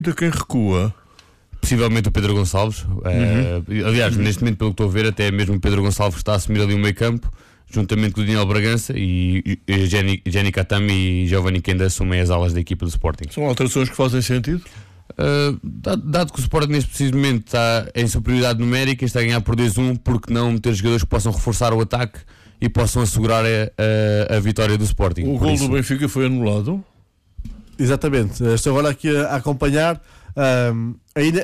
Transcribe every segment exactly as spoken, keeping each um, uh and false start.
De quem recua? Possivelmente o Pedro Gonçalves. Uhum. Uh, aliás, uhum. neste momento, pelo que estou a ver, até mesmo o Pedro Gonçalves está a assumir ali o meio campo, juntamente com o Daniel Bragança e, e Jenny, Jenny Katami e Giovanni Kenda assumem as alas da equipa do Sporting. São alterações que fazem sentido? Uh, dado, dado que o Sporting neste preciso momento está em superioridade numérica, está a ganhar por dois a um, porque não meter jogadores que possam reforçar o ataque e possam assegurar a, a, a vitória do Sporting? O gol do Benfica foi anulado? Exatamente, estou agora aqui a, a acompanhar. Um, ainda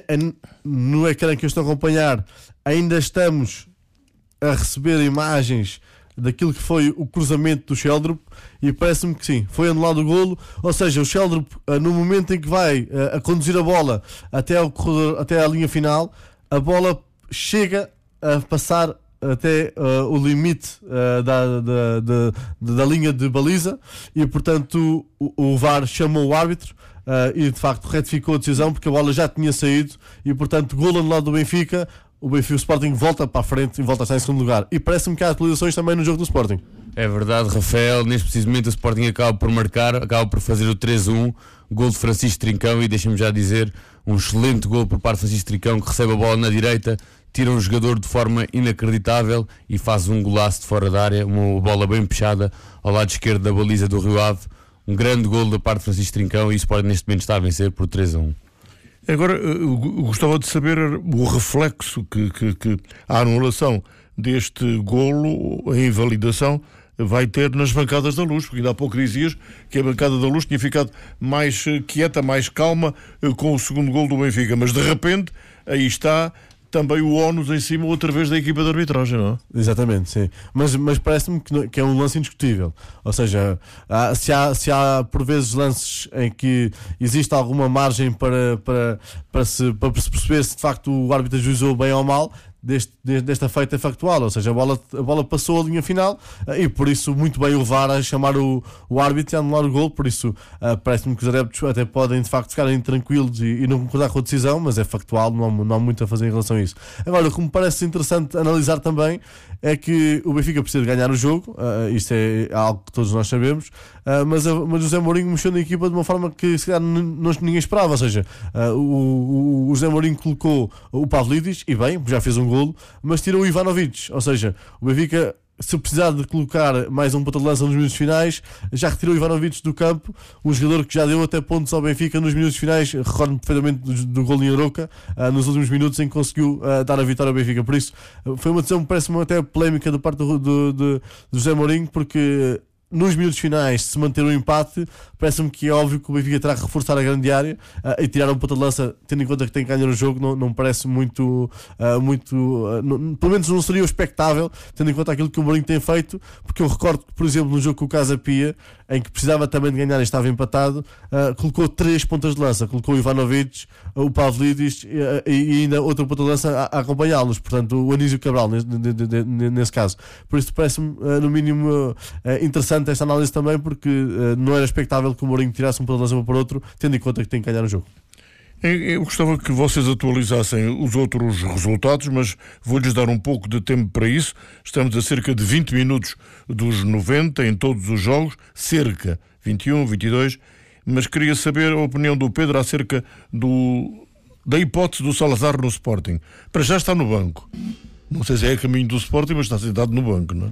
no ecrã que eu estou a acompanhar, ainda estamos a receber imagens daquilo que foi o cruzamento do Sheldrup e parece-me que sim, foi anulado o golo. Ou seja, o Sheldrup, no momento em que vai a conduzir a bola até, ao corredor, até à linha final, a bola chega a passar até uh, o limite uh, da, da, da, da linha de baliza e portanto o, o V A R chamou o árbitro uh, e de facto retificou a decisão porque a bola já tinha saído e portanto golo anulado do Benfica. O Benfica, o Sporting volta para a frente e volta a estar em segundo lugar. E parece-me que há atualizações também no jogo do Sporting. É verdade, Rafael. Neste preciso momento o Sporting acaba por marcar, acaba por fazer o três a um, gol de Francisco Trincão, e deixem-me já dizer, um excelente gol por parte de Francisco Trincão, que recebe a bola na direita, tira um jogador de forma inacreditável e faz um golaço de fora da área, uma bola bem puxada ao lado esquerdo da baliza do Rio Ave. Um grande gol da parte de Francisco Trincão, e o Sporting neste momento está a vencer por três a um. Agora, eu gostava de saber o reflexo que, que, que a anulação deste golo, a invalidação, vai ter nas bancadas da Luz, porque ainda há pouco dizias que a bancada da Luz tinha ficado mais quieta, mais calma com o segundo golo do Benfica, mas de repente aí está também o ónus em cima outra vez da equipa de arbitragem, não é? Exatamente, sim. Mas, mas parece-me que, que é um lance indiscutível. Ou seja, há, se, há, se há por vezes lances em que existe alguma margem para, para, para, se, para se perceber se de facto o árbitro ajuizou bem ou mal, Deste, desta feita factual, ou seja, a bola, a bola passou a linha final e por isso muito bem o V A R a chamar o, o árbitro e a anular o gol. Por isso uh, parece-me que os adeptos até podem de facto ficarem tranquilos e, e não concordar com a decisão, mas é factual, não há, não há muito a fazer em relação a isso. Agora, o que me parece interessante analisar também é que o Benfica precisa de ganhar o jogo, uh, isto é algo que todos nós sabemos, uh, mas, a, mas o José Mourinho mexeu na equipa de uma forma que se calhar não, ninguém esperava. Ou seja, uh, o, o, o José Mourinho colocou o Pavlidis, e bem, já fez um golo, mas tirou o Ivanovic. Ou seja, o Benfica, se precisar de colocar mais um ponta de lança nos minutos finais, já retirou o Ivanovic do campo, um jogador que já deu até pontos ao Benfica nos minutos finais. Recordo-me perfeitamente do, do gol em Arouca, uh, nos últimos minutos, em que conseguiu uh, dar a vitória ao Benfica. Por isso, uh, foi uma decisão, parece-me até polémica da parte do, do, do, do José Mourinho, porque nos minutos finais, se manter um empate, parece-me que é óbvio que o Benfica terá que reforçar a grande área uh, e tirar um ponta de lança, tendo em conta que tem que ganhar o jogo. Não, não parece muito, uh, muito uh, não, pelo menos não seria o expectável, tendo em conta aquilo que o Mourinho tem feito, porque eu recordo que, por exemplo, no jogo com o Casa Pia, em que precisava também de ganhar e estava empatado, uh, colocou três pontas de lança, colocou o Ivanovic, uh, o Pavlidis uh, e, e ainda outro ponta de lança a, a acompanhá-los, portanto o Anísio Cabral nesse, nesse caso. Por isso parece-me uh, no mínimo uh, interessante esta análise também, porque uh, não era expectável que o Mourinho tirasse um ponta de lança para o outro, tendo em conta que tem que ganhar o jogo. Eu gostava que vocês atualizassem os outros resultados, mas vou-lhes dar um pouco de tempo para isso. Estamos a cerca de vinte minutos dos noventa em todos os jogos, cerca, vinte e um, vinte e dois, mas queria saber a opinião do Pedro acerca do, da hipótese do Salazar no Sporting. Para já está no banco. Não sei se é a caminho do Sporting, mas está sentado no banco, não é?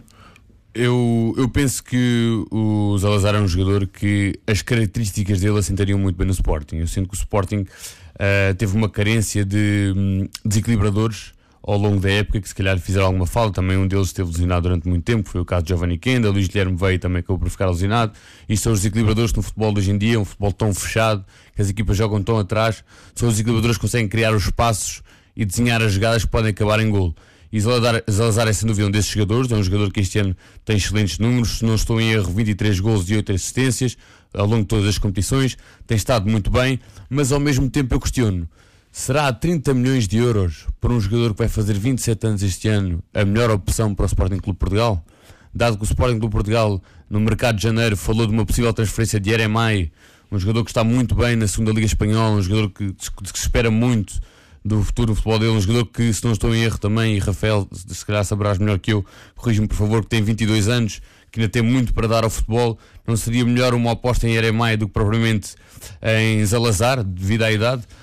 Eu, eu penso que o Salazar é um jogador que as características dele assentariam muito bem no Sporting. Eu sinto que o Sporting uh, teve uma carência de um, desequilibradores ao longo da época, que se calhar fizeram alguma falta. Também um deles esteve lesionado durante muito tempo, foi o caso de Giovanni Kenda. Luís Guilherme veio também, acabou por ficar lesionado. E são os desequilibradores que no futebol de hoje em dia, um futebol tão fechado, que as equipas jogam tão atrás, são os desequilibradores que conseguem criar os espaços e desenhar as jogadas que podem acabar em golo. E Salazar é sem dúvida um desses jogadores. É um jogador que este ano tem excelentes números, se não estou em erro, vinte e três golos e oito assistências ao longo de todas as competições, tem estado muito bem, mas ao mesmo tempo eu questiono, será trinta milhões de euros para um jogador que vai fazer vinte e sete anos este ano a melhor opção para o Sporting Clube Portugal? Dado que o Sporting Clube Portugal no mercado de janeiro falou de uma possível transferência de Yeremay, um jogador que está muito bem na segunda Liga Espanhola, um jogador que, que se espera muito do futuro do futebol dele, um jogador que, se não estou em erro também, e Rafael, se calhar saberás melhor que eu, corrige-me por favor, que tem vinte e dois anos, que ainda tem muito para dar ao futebol. Não seria melhor uma aposta em Eremay do que propriamente em Zalazar, devido à idade?